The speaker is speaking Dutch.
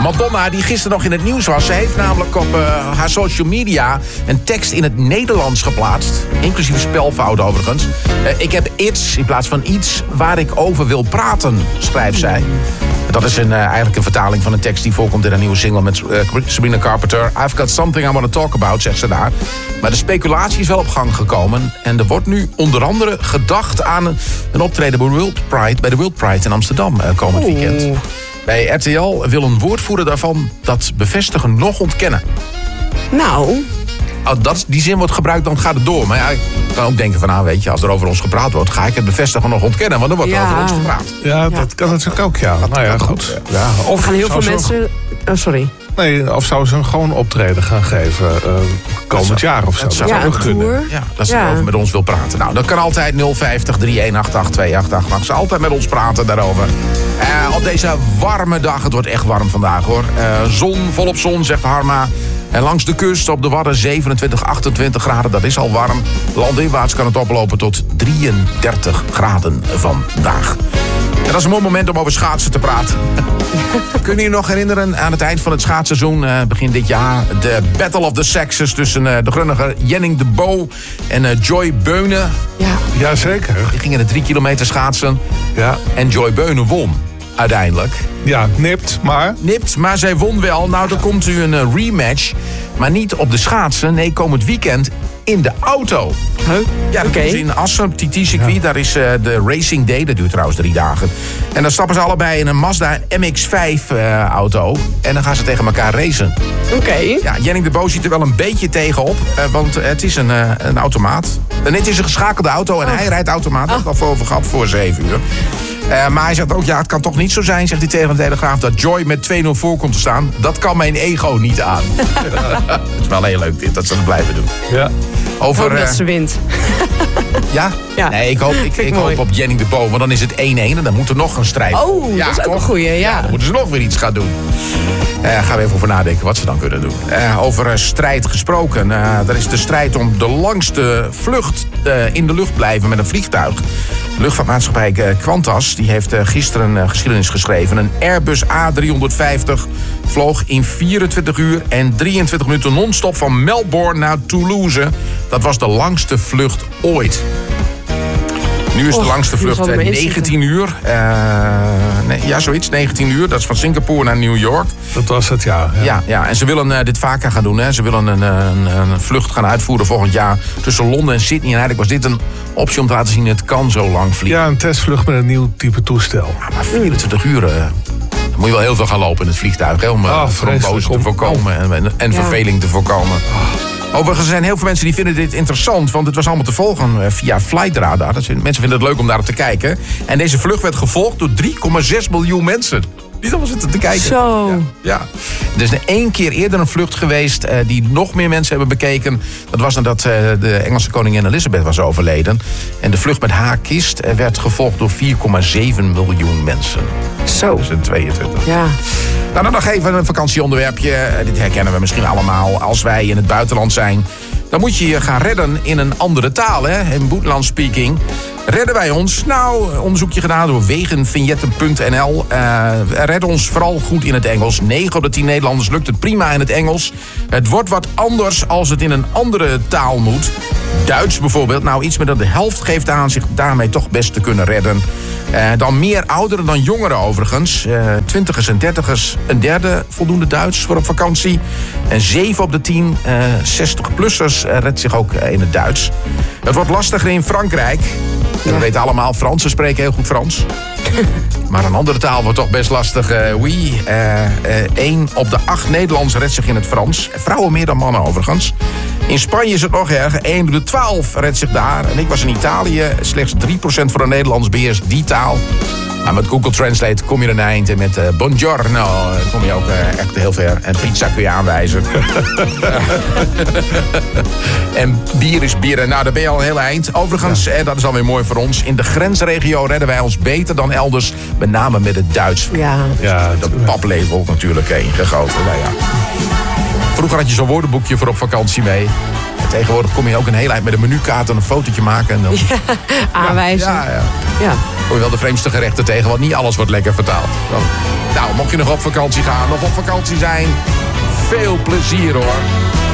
Madonna, die gisteren nog in het nieuws was. Ze heeft namelijk op haar social media een tekst in het Nederlands geplaatst. Inclusief spelfouten overigens. Ik heb iets in plaats van iets waar ik over wil praten, schrijft zij. Dat is eigenlijk een vertaling van een tekst die voorkomt in een nieuwe single met Sabrina Carpenter. I've got something I want to talk about, zegt ze daar. Maar de speculatie is wel op gang gekomen. En er wordt nu onder andere gedacht aan een optreden bij de World Pride in Amsterdam komend weekend. Bij RTL wil een woordvoerder daarvan dat bevestigen nog ontkennen. Nou... Die zin wordt gebruikt, dan gaat het door. Maar ja, ik kan ook denken van, weet je, als er over ons gepraat wordt, ga ik het bevestigen nog ontkennen, want dan wordt er over ons gepraat. Ja, dat kan natuurlijk ook, ja. Nou ja, goed. Ja. Of gaan heel veel mensen... Oh, sorry. Nee, of zou ze een gewoon optreden gaan geven komend jaar of zo? Dat zou ook kunnen. Ja, dat ze erover met ons wil praten. Nou, dat kan altijd 050 3188 288. Mag ze altijd met ons praten daarover. Op deze warme dag, het wordt echt warm vandaag hoor. Zon, volop zon, zegt Harma. En langs de kust op de Wadden 27, 28 graden, dat is al warm. Landinwaarts kan het oplopen tot 33 graden vandaag. En dat is een mooi moment om over schaatsen te praten. Kunnen jullie nog herinneren aan het eind van het schaatsseizoen, begin dit jaar, de Battle of the Sexes tussen de Grunniger Jenning de Bo en Joy Beunen? Ja. Jazeker. Die gingen de 3 kilometer schaatsen. Ja. En Joy Beunen won. Uiteindelijk. Ja, nipt, maar zij won wel. Nou, er komt nu een rematch. Maar niet op de schaatsen. Nee, komend weekend in de auto. Huh? Ja, dat is in Assen, op TT-circuit. Ja. Daar is de Racing Day. Dat duurt trouwens 3 dagen. En dan stappen ze allebei in een Mazda MX-5-auto. En dan gaan ze tegen elkaar racen. Oké. Ja, Jenning de Bo ziet er wel een beetje tegenop. Want het is een automaat. Net is een geschakelde auto en hij rijdt automaat. Dat had al over gehad voor 7 uur. Maar hij zegt ook, het kan toch niet zo zijn, zegt hij tegen de Telegraaf, dat Joy met 2-0 voor komt te staan. Dat kan mijn ego niet aan. Het is wel heel leuk dit, dat ze dat blijven doen. Ja. Over dat ze wint. Ja? Nee, ik hoop op Jenning de Bo, want dan is het 1-1 en dan moet er nog een strijd. Oh, dat is ook een goeie, ja. Dan moeten ze nog weer iets gaan doen. Gaan we even over nadenken wat ze dan kunnen doen. Over strijd gesproken. Er is de strijd om de langste vlucht in de lucht blijven met een vliegtuig. De luchtvaartmaatschappij Qantas die heeft gisteren geschiedenis geschreven. Een Airbus A350 vloog in 24 uur en 23 minuten non-stop van Melbourne naar Toulouse. Dat was de langste vlucht ooit. Nu is de langste vlucht 19 uur. Zoiets, 19 uur. Dat is van Singapore naar New York. Dat was het, ja. Ja, en ze willen dit vaker gaan doen. Hè. Ze willen een vlucht gaan uitvoeren volgend jaar tussen Londen en Sydney. En eigenlijk was dit een optie om te laten zien, het kan zo lang vliegen. Ja, een testvlucht met een nieuw type toestel. Ja, maar 24 uur... Dan moet je wel heel veel gaan lopen in het vliegtuig. Hè, om trombose te voorkomen en verveling te voorkomen. Overigens zijn heel veel mensen die vinden dit interessant, want het was allemaal te volgen via Flightradar. Mensen vinden het leuk om daar te kijken. En deze vlucht werd gevolgd door 3,6 miljoen mensen. Die allemaal zitten te kijken. Zo. Ja. Er is 1 keer eerder een vlucht geweest die nog meer mensen hebben bekeken. Dat was nadat de Engelse koningin Elizabeth was overleden. En de vlucht met haar kist werd gevolgd door 4,7 miljoen mensen. Zo. Dat is een 22. Ja. Nou, dan nog even een vakantieonderwerpje. Dit herkennen we misschien allemaal. Als wij in het buitenland zijn, dan moet je je gaan redden in een andere taal. Hè? In Boetland speaking. Redden wij ons? Nou, onderzoekje gedaan door wegenvignetten.nl. Redden ons vooral goed in het Engels. 9 op de 10 Nederlanders lukt het prima in het Engels. Het wordt wat anders als het in een andere taal moet. Duits bijvoorbeeld. Nou, iets meer dan de helft geeft aan zich daarmee toch best te kunnen redden. Dan meer ouderen dan jongeren overigens. 20ers en 30ers een derde voldoende Duits voor op vakantie. En 7 op de 10 60-plussers redt zich ook in het Duits. Het wordt lastiger in Frankrijk. En we weten allemaal, Fransen spreken heel goed Frans. Maar een andere taal wordt toch best lastig. 1 op de 8 Nederlanders redt zich in het Frans. Vrouwen meer dan mannen overigens. In Spanje is het nog erger. 1 op de 12 redt zich daar. En ik was in Italië. Slechts 3% van de Nederlanders beheerst die taal. Maar met Google Translate kom je er een eind. En met buongiorno kom je ook echt heel ver. En pizza kun je aanwijzen. En bier is bier. Nou, daar ben je al een heel eind. Overigens, dat is alweer mooi voor ons. In de grensregio redden wij ons beter dan elders. Met name met het Duits. Ja, dat paplepel natuurlijk ingegoten. Nou ja. Vroeger had je zo'n woordenboekje voor op vakantie mee. En tegenwoordig kom je ook een heel eind met een menukaart en een fotootje maken. En dan... aanwijzen. Ja. Kom je wel de vreemdste gerechten tegen, want niet alles wordt lekker vertaald. Nou, mocht je nog op vakantie gaan of op vakantie zijn, veel plezier hoor.